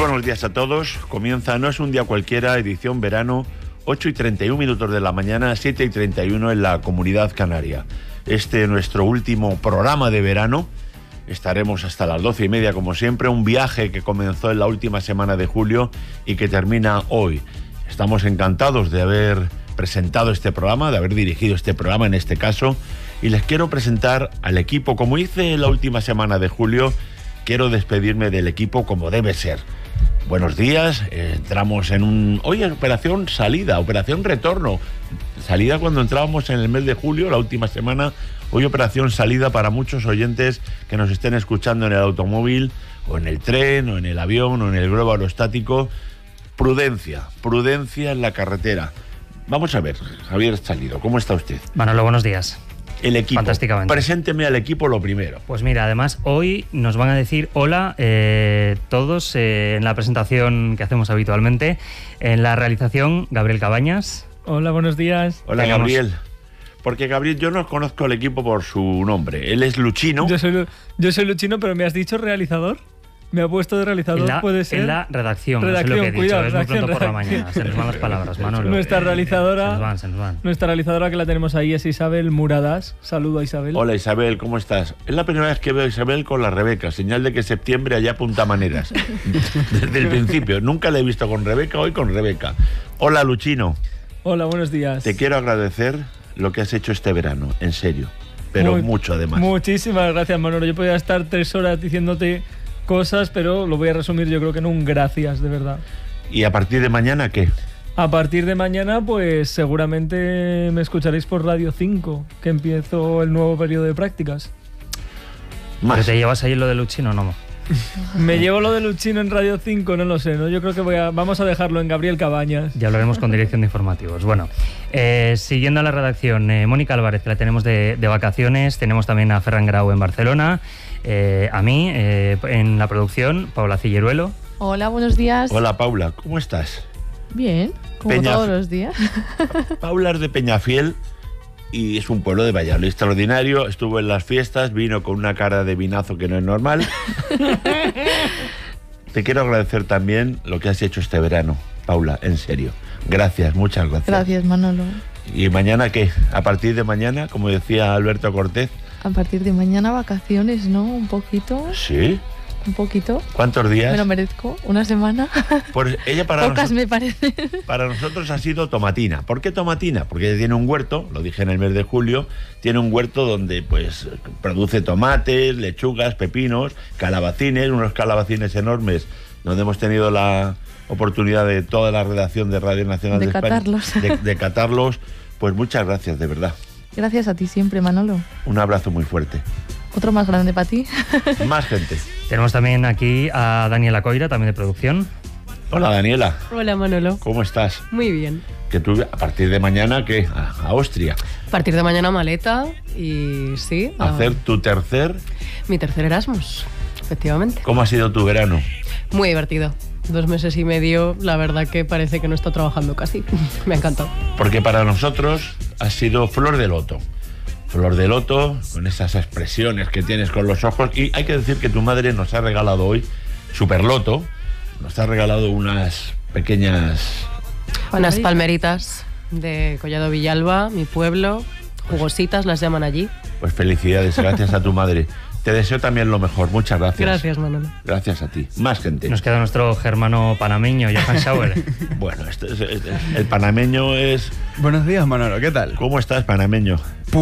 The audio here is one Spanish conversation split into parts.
buenos días a todos. Comienza No es un día cualquiera, edición verano, 8:31 de la mañana, 7:31 en la Comunidad Canaria. Este es nuestro último programa de verano. Estaremos hasta las 12:30 como siempre, un viaje que comenzó en la última semana de julio y que termina hoy. Estamos encantados de haber presentado este programa, de haber dirigido este programa en este caso, y les quiero presentar al equipo. Como hice la última semana de julio, quiero despedirme del equipo como debe ser. Buenos días, entramos en hoy es operación salida, operación retorno. Salida cuando entrábamos en el mes de julio, la última semana. Hoy operación salida para muchos oyentes que nos estén escuchando en el automóvil, o en el tren, o en el avión, o en el globo aerostático. Prudencia en la carretera. Vamos a ver, Javier Salido, ¿cómo está usted? Manolo, buenos días. El equipo. Fantásticamente. Presénteme al equipo lo primero. Pues mira, además hoy nos van a decir hola todos en la presentación que hacemos habitualmente. En la realización, Gabriel Cabañas. Hola, buenos días. Hola, Gabriel. Porque Gabriel, yo no conozco al equipo por su nombre. Él es Luchino. Yo soy Luchino, pero ¿me has dicho realizador? ¿Me ha puesto de realizador? ¿Puede ser? En la redacción, no sé lo que he dicho. Cuidado, es muy pronto por la mañana. Se nos van las palabras, Manolo. Nuestra realizadora, se nos van. Nuestra realizadora que la tenemos ahí es Isabel Muradas. Saludo a Isabel. Hola, Isabel, ¿cómo estás? Es la primera vez que veo a Isabel con la Rebeca, señal de que septiembre allá apunta maneras. Desde el principio. Nunca la he visto con Rebeca, hoy con Rebeca. Hola, Luchino. Hola, buenos días. Te quiero agradecer lo que has hecho este verano, en serio. Pero mucho, además. Muchísimas gracias, Manolo. Yo podría estar 3 horas diciéndote cosas, pero lo voy a resumir yo creo que en un gracias, de verdad. ¿Y a partir de mañana qué? A partir de mañana, pues seguramente me escucharéis por Radio 5, que empiezo el nuevo periodo de prácticas. ¿Pero te llevas ahí lo de Luchino o no? Me llevo lo de Luchino en Radio 5, no lo sé, ¿no? Yo creo que vamos a dejarlo en Gabriel Cabañas. Ya hablaremos con dirección de informativos. Bueno, siguiendo a la redacción, Mónica Álvarez, que la tenemos de vacaciones, tenemos también a Ferran Grau en Barcelona, a mí en la producción, Paula Cilleruelo. Hola, buenos días. Hola, Paula, ¿cómo estás? Bien, como todos los días. Paula es de Peñafiel y es un pueblo de Valladolid extraordinario. Estuvo en las fiestas, vino con una cara de vinazo que no es normal. Te quiero agradecer también lo que has hecho este verano, Paula, en serio. Gracias, muchas gracias. Gracias, Manolo. ¿Y mañana qué? A partir de mañana, como decía Alberto Cortés. A partir de mañana vacaciones, ¿no? Un poquito. ¿Sí? Un poquito. ¿Cuántos días? Me lo merezco. ¿Una semana? Pues ella Pocas me parece. Para nosotros ha sido tomatina. ¿Por qué tomatina? Porque ella tiene un huerto, lo dije en el mes de julio, tiene un huerto donde pues produce tomates, lechugas, pepinos, calabacines, unos calabacines enormes, donde hemos tenido la oportunidad de toda la redacción de Radio Nacional de España de catarlos. Pues muchas gracias, de verdad. Gracias a ti siempre, Manolo. Un abrazo muy fuerte. Otro más grande para ti. Más gente. Tenemos también aquí a Daniela Coira, también de producción. Hola, Daniela. Hola, Manolo. ¿Cómo estás? Muy bien. Que tú, a partir de mañana, ¿qué? A Austria. A partir de mañana maleta y sí. Hacer mi tercer Erasmus, efectivamente. ¿Cómo ha sido tu verano? Muy divertido. 2 meses y medio, la verdad que parece que no está trabajando casi. Me ha encantado. Porque para nosotros ha sido flor de loto. Flor de loto, con esas expresiones que tienes con los ojos. Y hay que decir que tu madre nos ha regalado hoy, Superloto, nos ha regalado unas pequeñas... Unas palmeritas de Collado Villalba, mi pueblo. Jugositas las llaman allí. Pues felicidades, gracias a tu madre. Te deseo también lo mejor, muchas gracias. Gracias, Manolo. Gracias a ti. Más gente. Nos queda nuestro germano panameño, Johan Schauer. Bueno, el panameño es... Buenos días, Manolo, ¿qué tal? ¿Cómo estás, panameño?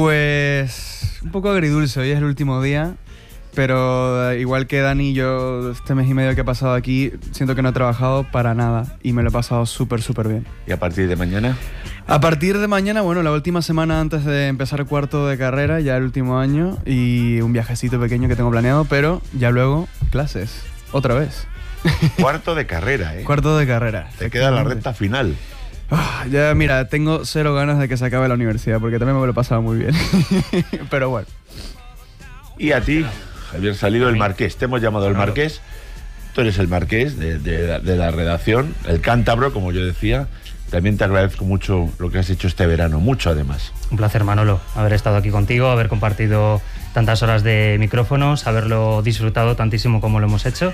Pues un poco agridulce, hoy es el último día, pero igual que Dani, yo este mes y medio que he pasado aquí, siento que no he trabajado para nada y me lo he pasado súper bien. ¿Y a partir de mañana? A partir de mañana, bueno, la última semana antes de empezar cuarto de carrera, ya el último año, y un viajecito pequeño que tengo planeado, pero ya luego clases, otra vez. Cuarto de carrera, ¿eh? Cuarto de carrera. Te queda la recta final. Ya, mira, tengo 0 ganas de que se acabe la universidad, porque también me lo he pasado muy bien. Pero bueno. Y a ti, Javier Salido, el Marqués. Te hemos llamado el Marqués. Tú eres el Marqués de la redacción, el cántabro, como yo decía. también te agradezco mucho lo que has hecho este verano, mucho además. Un placer, Manolo, haber estado aquí contigo, haber compartido tantas horas de micrófonos, haberlo disfrutado tantísimo como lo hemos hecho.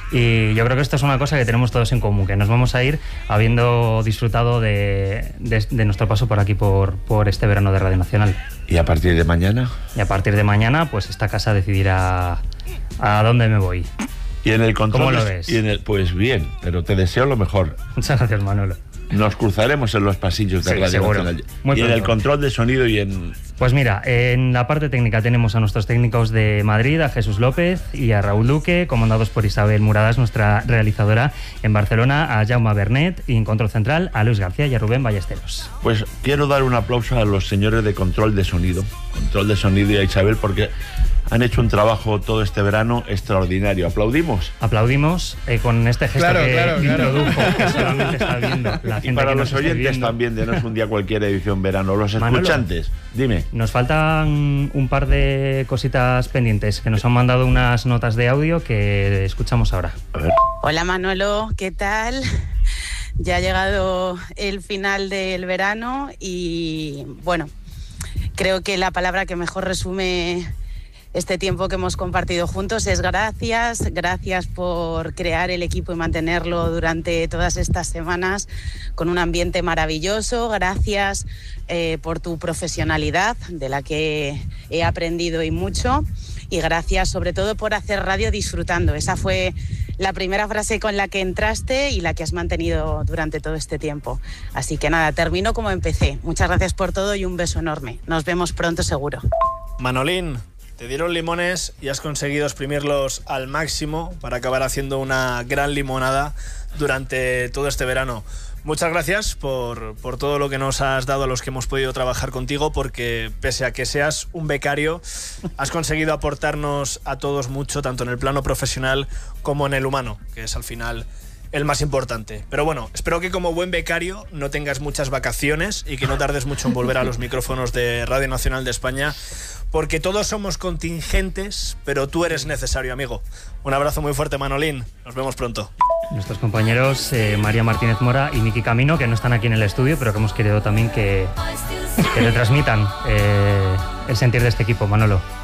Y yo creo que esto es una cosa que tenemos todos en común, que nos vamos a ir habiendo disfrutado de nuestro paso por aquí, por este verano de Radio Nacional. ¿Y a partir de mañana? Y a partir de mañana, pues esta casa decidirá a dónde me voy. Y en el control. ¿Cómo lo ves? Pues bien, pero te deseo lo mejor. Muchas gracias, Manolo. Nos cruzaremos en los pasillos de Sí, Radio seguro. Nacional. Muy y en pronto. el control de sonido y en... Pues mira, en la parte técnica tenemos a nuestros técnicos de Madrid, a Jesús López y a Raúl Duque, comandados por Isabel Muradas, nuestra realizadora, en Barcelona, a Jaume Bernet, y en control central a Luis García y a Rubén Ballesteros. Pues quiero dar un aplauso a los señores de control de sonido y a Isabel, porque han hecho un trabajo todo este verano extraordinario. ¿Aplaudimos? Aplaudimos con este gesto Claro, que claro, claro. introdujo, que solamente está viendo la gente. Y para que los nos esté oyentes viendo. también de No es un día cualquiera edición verano. Los Manolo. escuchantes, dime. Nos faltan un par de cositas pendientes, que nos han mandado unas notas de audio que escuchamos ahora. A ver. Hola Manolo, ¿qué tal? Ya ha llegado el final del verano y bueno, creo que la palabra que mejor resume este tiempo que hemos compartido juntos es gracias. Gracias por crear el equipo y mantenerlo durante todas estas semanas con un ambiente maravilloso. Gracias por tu profesionalidad, de la que he aprendido y mucho. Y gracias sobre todo por hacer radio disfrutando. Esa fue la primera frase con la que entraste y la que has mantenido durante todo este tiempo. Así que nada, termino como empecé. Muchas gracias por todo y un beso enorme. Nos vemos pronto seguro. Manolín, te dieron limones y has conseguido exprimirlos al máximo para acabar haciendo una gran limonada durante todo este verano. Muchas gracias por todo lo que nos has dado a los que hemos podido trabajar contigo, porque pese a que seas un becario, has conseguido aportarnos a todos mucho, tanto en el plano profesional como en el humano, que es al final el más importante. Pero bueno, espero que como buen becario no tengas muchas vacaciones y que no tardes mucho en volver a los micrófonos de Radio Nacional de España, porque todos somos contingentes, pero tú eres necesario, amigo. Un abrazo muy fuerte, Manolín. Nos vemos pronto. Nuestros compañeros María Martínez Mora y Miki Camino, que no están aquí en el estudio, pero que hemos querido también que retransmitan el sentir de este equipo, Manolo.